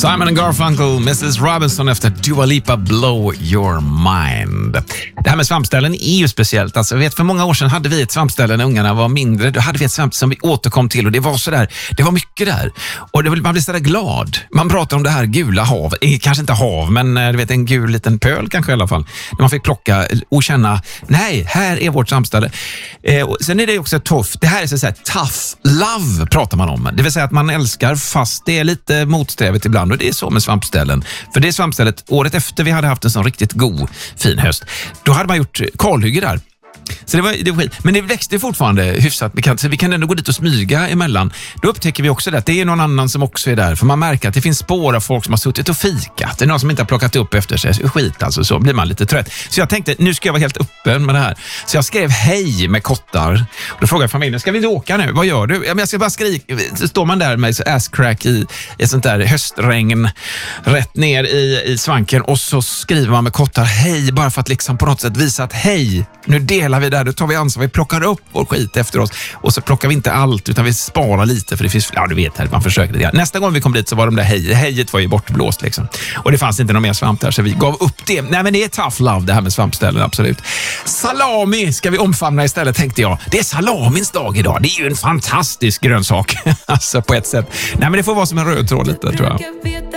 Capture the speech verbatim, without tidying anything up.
Simon and Garfunkel, missus Robinson efter Dua Lipa, Blow Your Mind. Det här med svampställen är ju speciellt. Alltså, jag vet, för många år sedan hade vi ett svampställe när ungarna var mindre. Då hade vi ett svamp som vi återkom till och det var så där. Det var mycket där. Och det, man blir så där glad. Man pratar om det här gula hav. Eh, kanske inte hav, men du vet, en gul liten pöl kanske i alla fall. När man fick plocka och känna, nej, här är vårt svampställe. Eh, och sen är det också tufft. Det här är så här tough love pratar man om. Det vill säga att man älskar fast det är lite motsträvigt ibland. Och det är så med svampställen. För det svampstället, året efter vi hade haft en sån riktigt god, fin höst, då hade man gjort kalhygge där. Så det var, det var skit. Men det växte fortfarande hyfsat bekant, så vi kan ändå gå dit och smyga emellan. Då upptäcker vi också det att det är någon annan som också är där. För man märker att det finns spår av folk som har suttit och fikat. Det är någon som inte har plockat upp efter sig. Skit alltså, så blir man lite trött. Så jag tänkte, nu ska jag vara helt öppen med det här. Så jag skrev hej med kottar. Och då frågade familjen, ska vi inte åka nu? Vad gör du? Ja, men jag ska bara skrika. Så står man där med så asscrack i ett sånt där höstregn rätt ner i, i svanken. Och så skriver man med kottar hej, bara för att liksom på något sätt visa att hej, nu delar vi där, då tar vi ansvar, vi plockar upp vår skit efter oss och så plockar vi inte allt utan vi sparar lite för det finns, ja du vet här, man försöker det. Nästa gång vi kom dit så var de där hej, hejet var ju bortblåst liksom. Och det fanns inte någon mer svamp där så vi gav upp det. Nej men det är tough love det här med svampställen, absolut. Salami ska vi omfamna istället tänkte jag. Det är salamins dag idag, det är ju en fantastisk grönsak alltså på ett sätt. Nej men det får vara som en röd tråd lite tror jag.